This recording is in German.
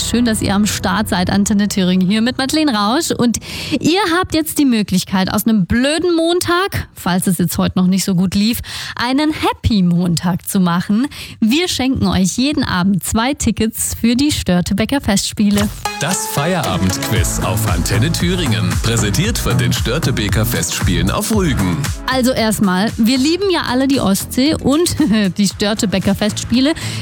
schön, dass ihr am Start seid. Antenne Thüringen hier mit Madeleine Rausch. Und ihr habt jetzt die Möglichkeit, aus einem blöden Montag, falls es jetzt heute noch nicht so gut lief, einen Happy Montag zu machen. Wir schenken euch jeden Abend 2 Tickets für die Störtebeker Festspiele. Das Feierabendquiz auf Antenne Thüringen. Präsentiert von den Störtebeker Festspielen auf Rügen. Also erstmal, wir lieben ja alle die Ostsee und die Störtebeker Festspiele.